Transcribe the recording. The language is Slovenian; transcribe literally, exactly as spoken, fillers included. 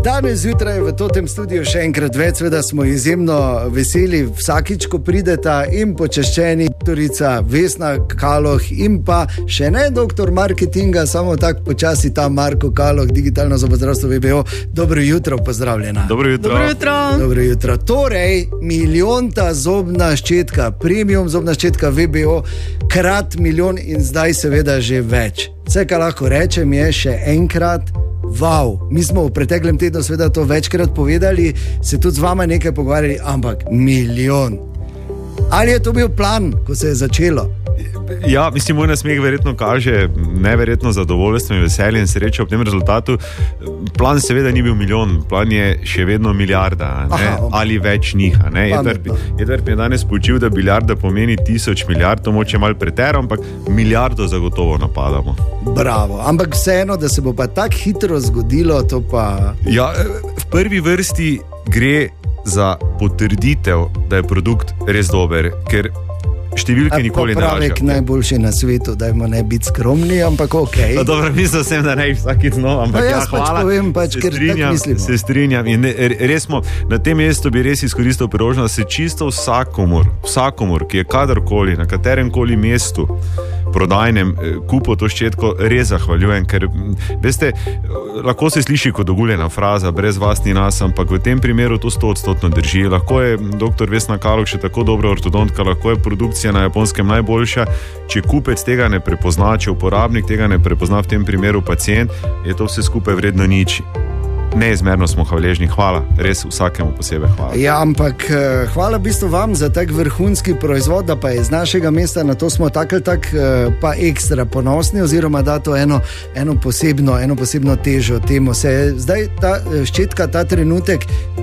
Danes zjutraj v tem studiu še enkrat več, da smo izjemno veseli vsakič, ko prideta in počaščeni doktorica Vesna Kaloh in pa še ne doktor marketinga, samo tako počasi ta Marko Kaloh, digitalno zobozdravstvo V B O. Dobro jutro, pozdravljena. Dobro jutro. Dobro jutro. Dobro jutro. Torej, milijonta zobna ščetka, premium zobna ščetka V B O, krat milijon in zdaj seveda že več. Vse, kar lahko rečem, je še enkrat wow. Mi smo v preteklem tednu seveda to večkrat povedali, se tudi z vama nekaj pogovarjali, ampak milijon. Ali je to bil plan, ko se je začelo? Ja, mislim, moj nasmeh verjetno kaže neverjetno zadovoljstvo in veselje in srečo ob tem rezultatu. Plan seveda ni bil milijon, plan je še vedno milijarda, ne? Aha, ali več njih. Edvard mi je danes poučil, da milijarda pomeni tisoč milijard, to moče malo preteram, ampak milijardo zagotovo napadamo. Bravo, ampak vseeno, da se bo pa tako hitro zgodilo, to pa... Ja, v prvi vrsti gre za potrditev, da je produkt res dober, ker številke nikoli ne lažejo. Popravek najboljši na svetu, dajmo ne biti skromni, ampak okej. Okay. Dobro, mislil sem, da ne vsakič znova, ampak ja, hvala. Pač povem, pač, se ker strinjam, tak mislimo. Se strinjam in ne, res smo, na tem mestu bi res izkoristil priložnost, da se čisto vsakomur, vsakomur, ki je kadarkoli, na katerem koli mestu prodajnem kupo to ščetko, res zahvaljujem, ker veste, lahko se sliši kot oguljena fraza, brez vas ni nas, ampak v tem primeru to sto odstotno drži. Lahko je doktor Vesna Kaloh še tako dobra ortodontka, lahko je produkcija na Japonskem najboljša, če kupec tega ne prepozna, če uporabnik tega ne prepozna, v tem primeru pacient, je to vse skupaj vredno nič. Neizmerno smo hvaležni, hvala, res vsakemu posebej hvala. Ja, ampak hvala v bistvu vam za tak vrhunski proizvod, da pa je z našega mesta, na to smo tak ali tak pa ekstra ponosni, oziroma da to eno, eno posebno, eno posebno težo temu. Se je zdaj ta ščetka, ta trenutek